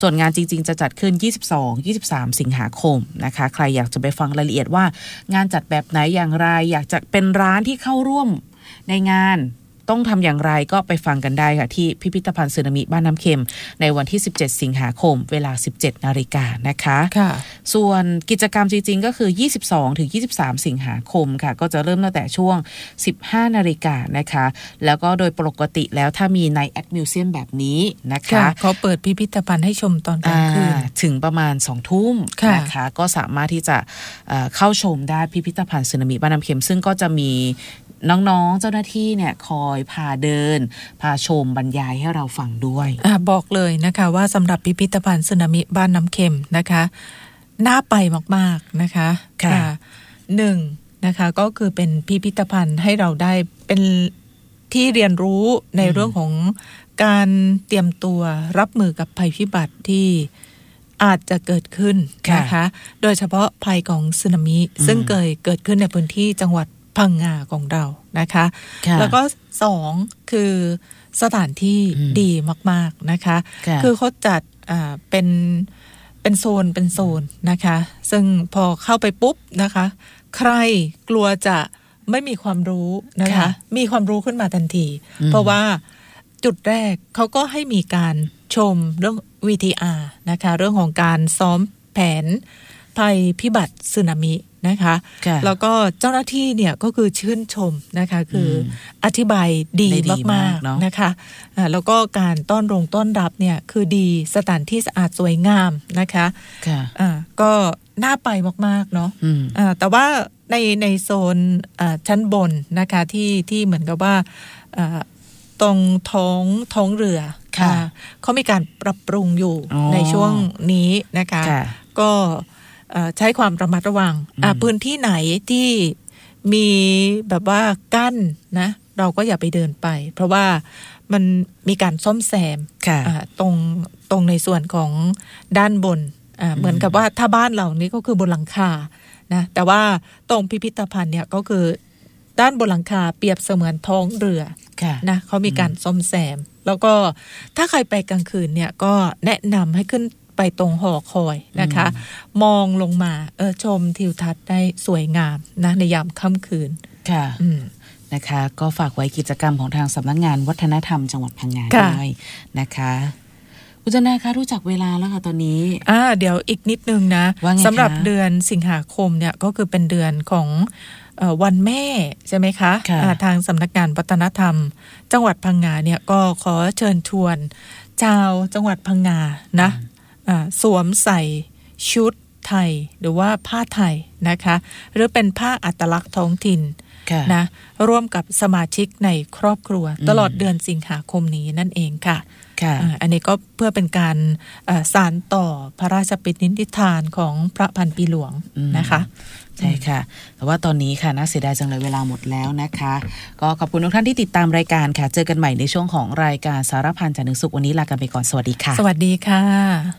ส่วนงานจริงๆจะจัดขึ้น22-23 สิงหาคมนะคะใครอยากจะไปฟังรายละเอียดว่างานจัดแบบไหนอย่างไรอยากจะเป็นร้านที่เข้าร่วมในงานต้องทำอย่างไรก็ไปฟังกันได้ค่ะที่พิพิธภัณฑ์สึนามิบ้านน้ำเค็มในวันที่17สิงหาคมเวลา 17 นาฬิกานะคะส่วนกิจกรรมจริงๆก็คือ22-23 สิงหาคมค่ะก็จะเริ่มตั้งแต่ช่วง 15 นาฬิกานะคะแล้วก็โดยปกติแล้วถ้ามีในแอดมิวเซียมแบบนี้นะคะเขาเปิดพิพิธภัณฑ์ให้ชมตอนกลางคืนถึงประมาณ 20:00 นนะคะก็สามารถที่จะเข้าชมได้พิพิธภัณฑ์สึนามิบ้านน้ำเค็มซึ่งก็จะมีน้องๆเจ้าหน้าที่เนี่ยคอยพาเดินพาชมบรรยายให้เราฟังด้วยบอกเลยนะคะว่าสำหรับพิพิธภัณฑ์สึนามิบ้านน้ำเค็มนะคะน่าไปมากๆนะคะหนึ่งนะคะก็คือเป็นพิพิธภัณฑ์ให้เราได้เป็นที่เรียนรู้ในเรื่องของการเตรียมตัวรับมือกับภัยพิบัติที่อาจจะเกิดขึ้นนะคะโดยเฉพาะภัยของสึนามิซึ่งเคยเกิดขึ้นในพื้นที่จังหวัดพังงาของเรานะคะแล้วก็2คือสถานที่ดีมากๆนะคะคือเขาจัดเป็นโซนนะคะซึ่งพอเข้าไปปุ๊บนะคะใครกลัวจะไม่มีความรู้นะคะมีความรู้ขึ้นมาทันทีเพราะว่าจุดแรกเขาก็ให้มีการชมเรื่อง VTR นะคะเรื่องของการซ้อมแผนภัยพิบัติสึนามินะคะแล้วก็เจ้าหน้าที่เนี่ยก็คือชื่นชมนะคะคืออธิบายดีมากๆนะคะแล้วก็การต้อนรับเนี่ยคือดีสถานที่สะอาดสวยงามนะคะก็น่าไปมากๆเนาะแต่ว่าในโซนชั้นบนนะคะที่เหมือนกับว่าตรงท้องเรือเขามีการปรับปรุงอยู่ในช่วงนี้นะคะก็ใช้ความระมัดระวังพื้นที่ไหนที่มีแบบว่ากั้นนะเราก็อย่าไปเดินไปเพราะว่ามันมีการซ่อมแซมตรงในส่วนของด้านบนเหมือนกับว่าถ้าบ้านเรานี้ก็คือบนหลังคานะแต่ว่าตรงพิพิธภัณฑ์เนี่ยก็คือด้านบนหลังคาเปรียบเสมือนท้องเรือนะเขามีการซ่อมแซมแล้วก็ถ้าใครไปกลางคืนเนี่ยก็แนะนำให้ขึ้นไปตรงหอคอยนะคะมองลงมาชมทิวทัศน์ได้สวยงามนะในยามค่ำคืนค่ะนะคะก็ฝากไว้กิจกรรมของทางสำนักงานวัฒนธรรมจังหวัดพังงาด้วยนะคะคุณจนาคะรู้จักเวลาแล้วค่ะตอนนี้เดี๋ยวอีกนิดนึงนะสำหรับเดือนสิงหาคมเนี่ยก็คือเป็นเดือนของวันแม่ใช่ไหมคะทางสำนักงานวัฒนธรรมจังหวัดพังงาเนี่ยก็ขอเชิญชวนชาวจังหวัดพังงานะสวมใส่ชุดไทยหรือว่าผ้าไทยนะคะหรือเป็นผ้าอัตลักษณ์ท้องถิ่นนะร่วมกับสมาชิกในครอบครัวตลอดเดือนสิงหาคมนี้นั่นเองค่ะอันนี้ก็เพื่อเป็นการสานต่อพระราชปณิธานของพระพันปีหลวงนะคะใช่ค่ะแต่ว่าตอนนี้ค่ะน่าเสียดายจังเลยเวลาหมดแล้วนะคะก็ขอบคุณทุกท่านที่ติดตามรายการค่ะเจอกันใหม่ในช่วงของรายการสารพันจันทร์ถึงศุกร์วันนี้ลากันไปก่อนสวัสดีค่ะสวัสดีค่ะ